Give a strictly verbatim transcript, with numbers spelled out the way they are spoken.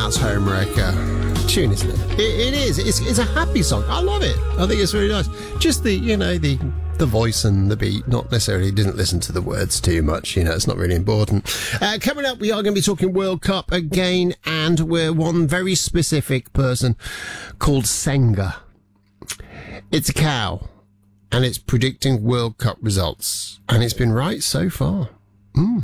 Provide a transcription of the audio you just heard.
That's Homewrecker. Tune, isn't it? it? It is. It's, it's a happy song. I love it. I think it's really nice. Just the, you know, the the voice and the beat. Not necessarily, didn't listen to the words too much. You know, it's not really important. Uh, coming up, we are going to be talking World Cup again, and we're one very specific person called Senga. It's a cow, and it's predicting World Cup results, and it's been right so far. Mm.